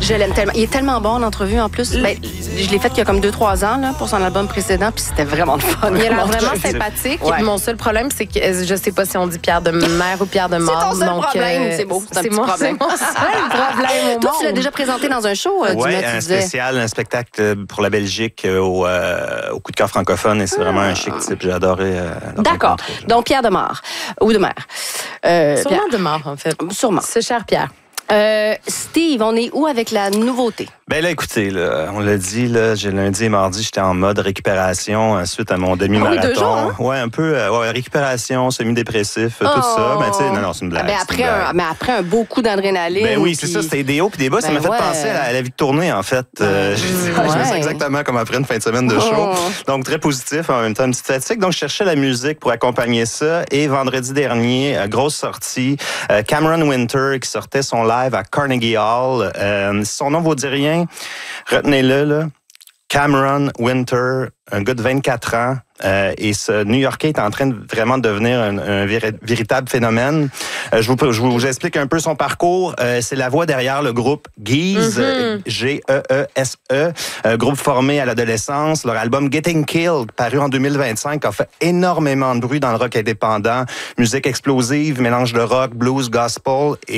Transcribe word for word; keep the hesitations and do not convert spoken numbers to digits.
Je l'aime tellement. Il est tellement bon en entrevue en plus. Ben, je l'ai fait il y a comme deux trois ans là, pour son album précédent, puis c'était vraiment le fun. Il a l'air vraiment je- sympathique. Ouais. Mon seul problème, c'est que euh, je sais pas si on dit Pierre de Mer ou Pierre de Mort. C'est ton seul donc, problème, euh, c'est beau, c'est un petit mon, problème. C'est mon seul problème au Toi, tu l'as monde. déjà présenté dans un show, euh, Oui, Dumas, tu un disais. spécial, un spectacle pour la Belgique euh, au, euh, au Coup de cœur francophone et c'est vraiment un chic type. J'ai adoré. Euh, le D'accord. rencontrer. Donc, Pierre Demar. Ou Demar. Euh, Sûrement Pierre. de Mort, en fait. Sûrement. C'est cher Pierre. Euh, Steve, on est où avec la nouveauté? Ben là, écoutez, là, on l'a dit, là, j'ai lundi et mardi, j'étais en mode récupération euh, suite à mon demi-marathon. Ah oui, deux jours, hein? Ouais, un peu, euh, ouais, récupération, semi-dépressif, euh, tout Oh. ça. Ben, tu sais, non, non, c'est une blague. Ben, c'est après, une blague. un, mais après un beau coup d'adrénaline. Ben oui, c'est puis- ça, c'était des hauts puis des bas. ça Ben m'a fait ouais. penser à la, à la vie de tournée, en fait. Euh, je, je me Ouais. sens exactement comme après une fin de semaine de show. Oh. Donc, très positif, en même temps, une petite fatigue. Donc, je cherchais la musique pour accompagner ça. Et vendredi dernier, euh, grosse sortie, euh, Cameron Winter qui sortait son live à Carnegie Hall. Euh, si son nom vous dit rien, retenez-le, là. Cameron Winter, un gars de vingt-quatre ans. Euh, et ce New-Yorkais est en train de vraiment devenir un, un véri- véritable phénomène. Euh, je, vous, je vous explique un peu son parcours. Euh, c'est la voix derrière le groupe Geese, Mm-hmm. G E E S E, euh, groupe formé à l'adolescence. Leur album Getting Killed, paru en deux mille vingt-cinq, a fait énormément de bruit dans le rock indépendant. Musique explosive, mélange de rock, blues, gospel. Et